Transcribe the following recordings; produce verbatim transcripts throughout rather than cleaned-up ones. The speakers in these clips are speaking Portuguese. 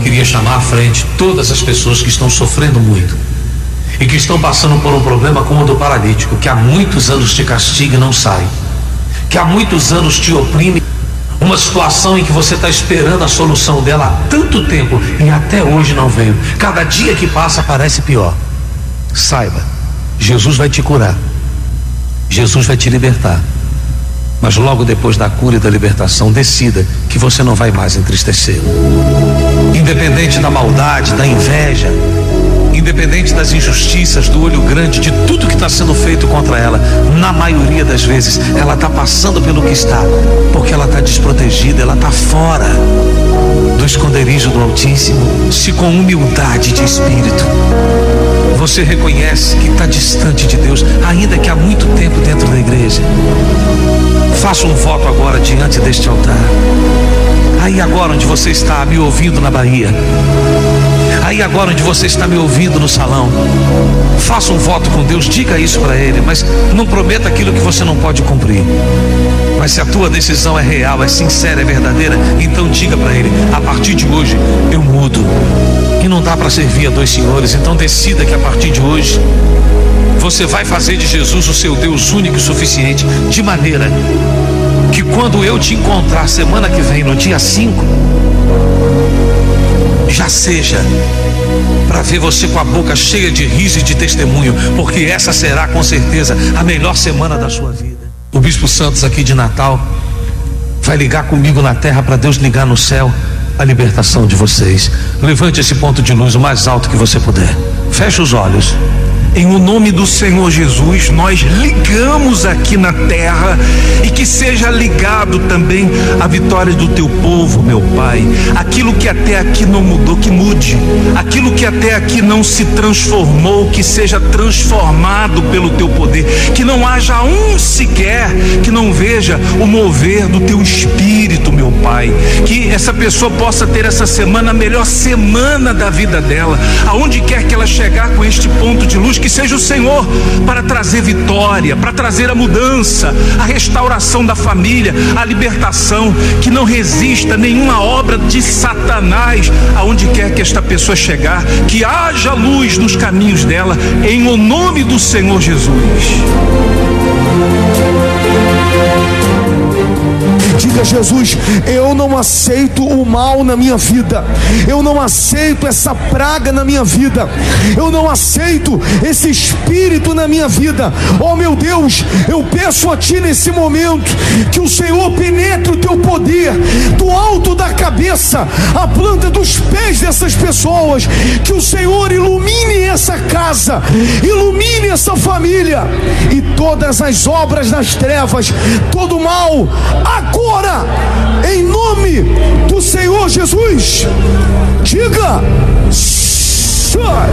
queria chamar à frente todas as pessoas que estão sofrendo muito e que estão passando por um problema como o do paralítico, que há muitos anos te castiga e não sai, que há muitos anos te oprime, uma situação em que você está esperando a solução dela há tanto tempo e até hoje não veio. Cada dia que passa parece pior. Saiba, Jesus vai te curar, Jesus vai te libertar, mas logo depois da cura e da libertação, decida que você não vai mais entristecer. Independente da maldade, da inveja, independente das injustiças, do olho grande, de tudo que está sendo feito contra ela, na maioria das vezes ela está passando pelo que está, porque ela está desprotegida, ela está fora do esconderijo do Altíssimo. Se com humildade de espírito você reconhece que está distante de Deus, ainda que há muito tempo dentro da igreja, faça um voto agora diante deste altar. Aí agora onde você está me ouvindo na Bahia, aí agora onde você está me ouvindo no salão, faça um voto com Deus, diga isso para Ele, mas não prometa aquilo que você não pode cumprir. Mas se a tua decisão é real, é sincera, é verdadeira, então diga para Ele: a partir de hoje eu mudo. E não dá para servir a dois senhores, então decida que a partir de hoje você vai fazer de Jesus o seu Deus único e suficiente, de maneira que quando eu te encontrar semana que vem, no dia cinco, já seja para ver você com a boca cheia de riso e de testemunho, porque essa será com certeza a melhor semana da sua vida. O Bispo Santos aqui de Natal vai ligar comigo na terra para Deus ligar no céu a libertação de vocês. Levante esse ponto de luz o mais alto que você puder. Feche os olhos. Em o nome do Senhor Jesus, nós ligamos aqui na terra, e que seja ligado também a vitória do teu povo, meu Pai. Aquilo que até aqui não mudou, que mude. Aquilo que até aqui não se transformou, que seja transformado pelo teu poder. Que não haja um sequer que não veja o mover do teu Espírito, meu Pai. Que essa pessoa possa ter essa semana a melhor semana da vida dela, aonde quer que ela chegar com este ponto de luz, que seja o Senhor para trazer vitória, para trazer a mudança, a restauração da família, a libertação, que não resista nenhuma obra de Satanás, aonde quer que esta pessoa chegar, que haja luz nos caminhos dela, em o nome do Senhor Jesus. Diga: Jesus, eu não aceito o mal na minha vida, eu não aceito essa praga na minha vida, eu não aceito esse espírito na minha vida. Oh meu Deus, eu peço a Ti nesse momento que o Senhor penetre o Teu poder do alto da cabeça à planta dos pés dessas pessoas, que o Senhor ilumine essa casa, ilumine essa família, e todas as obras das trevas, todo mal, agora, em nome do Senhor Jesus. Diga: sai.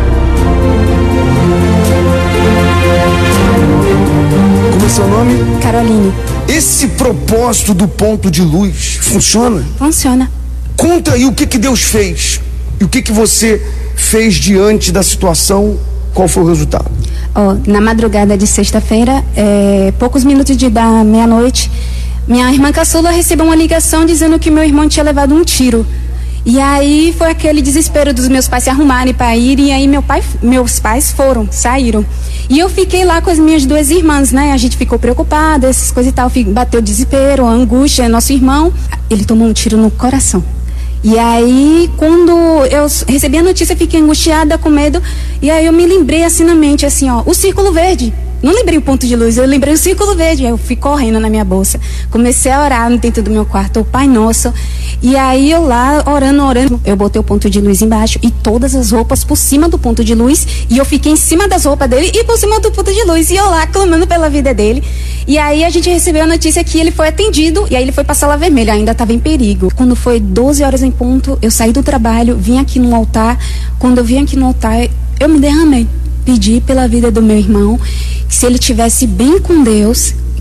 Como é seu nome? Caroline. Esse propósito do ponto de luz funciona? Funciona. Conta aí o que que Deus fez e o que que você fez diante da situação. Qual foi o resultado? Oh, na madrugada de sexta-feira, é, poucos minutos de da meia-noite, minha irmã caçula recebeu uma ligação dizendo que meu irmão tinha levado um tiro. E aí foi aquele desespero dos meus pais se arrumarem para ir, e aí meu pai, meus pais foram, saíram. E eu fiquei lá com as minhas duas irmãs, né? A gente ficou preocupada, essas coisas e tal, bateu o desespero, a angústia. Nosso irmão, ele tomou um tiro no coração. E aí, quando eu recebi a notícia, fiquei angustiada, com medo. E aí eu me lembrei assim na mente, assim, ó, o círculo verde. Não lembrei o ponto de luz, eu lembrei o círculo verde. Aí eu fui correndo na minha bolsa, comecei a orar dentro do meu quarto, o Pai Nosso. E aí eu lá, orando, orando, eu botei o ponto de luz embaixo e todas as roupas por cima do ponto de luz. E eu fiquei em cima das roupas dele e por cima do ponto de luz. E eu lá, clamando pela vida dele. E aí a gente recebeu a notícia que ele foi atendido. E aí ele foi pra sala vermelha, ainda estava em perigo. Quando foi doze horas em ponto, eu saí do trabalho, vim aqui no altar. Quando eu vim aqui no altar, eu me derramei. Pedi pela vida do meu irmão, que se ele tivesse bem com Deus,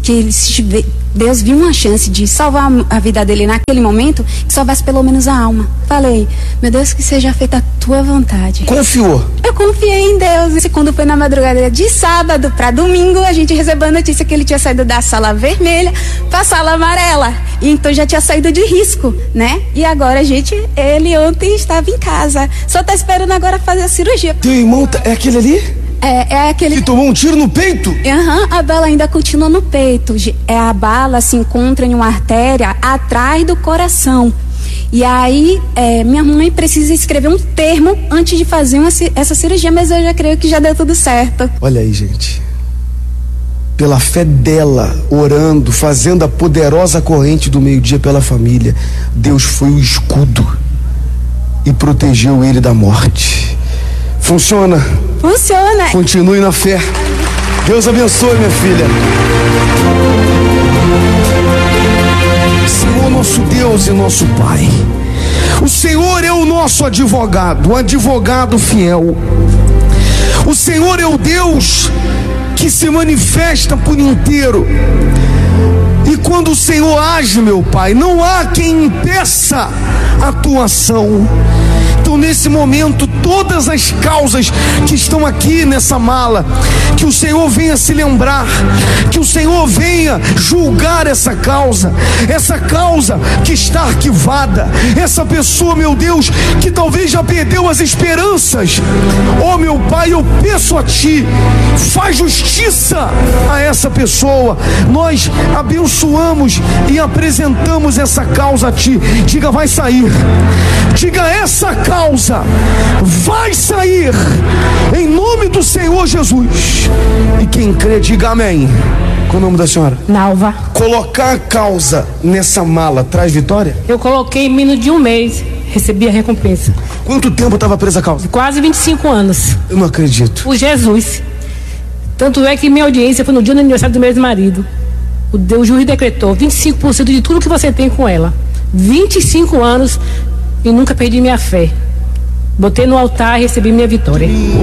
que se Deus viu uma chance de salvar a vida dele naquele momento, que salvasse pelo menos a alma. Falei, meu Deus, que seja feita a tua vontade. Confiou? Eu confiei em Deus. E quando foi na madrugada de sábado para domingo, a gente recebeu a notícia que ele tinha saído da sala vermelha para a sala amarela. E então já tinha saído de risco, né? E agora a gente, ele ontem estava em casa. Só tá esperando agora fazer a cirurgia. Teu irmão tá, é aquele ali? É, é aquele... Que tomou um tiro no peito? Aham, uhum, a bala ainda continua no peito. É, a bala se encontra em uma artéria atrás do coração. E aí, é, minha mãe precisa escrever um termo antes de fazer uma, essa cirurgia, mas eu já creio que já deu tudo certo. Olha aí, gente. Pela fé dela, orando, fazendo a poderosa corrente do meio-dia pela família, Deus foi o escudo e protegeu ele da morte. Funciona. Funciona. Continue na fé. Deus abençoe, minha filha. Senhor, nosso Deus e nosso Pai, o Senhor é o nosso advogado, um advogado fiel. O Senhor é o Deus que se manifesta por inteiro. E quando o Senhor age, meu Pai, não há quem impeça a tua ação. Então, nesse momento, todas as causas que estão aqui nessa mala, que o Senhor venha se lembrar, que o Senhor venha julgar essa causa, essa causa que está arquivada, essa pessoa, meu Deus, que talvez já perdeu as esperanças. Oh, meu Pai, eu peço a Ti, faz justiça a essa pessoa. Nós abençoamos e apresentamos essa causa a Ti. Diga, vai sair. Diga, essa causa causa vai sair em nome do Senhor Jesus. E quem crê, diga amém. Qual o nome da senhora? Nalva. Colocar a causa nessa mala traz vitória? Eu coloquei em menos de um mês, recebi a recompensa. Quanto tempo estava presa a causa? Quase vinte e cinco anos. Eu não acredito. Por Jesus. Tanto é que minha audiência foi no dia do aniversário do meu ex-marido. O, o juiz decretou vinte e cinco por cento de tudo que você tem com ela. vinte e cinco anos e nunca perdi minha fé. Botei no altar e recebi minha vitória.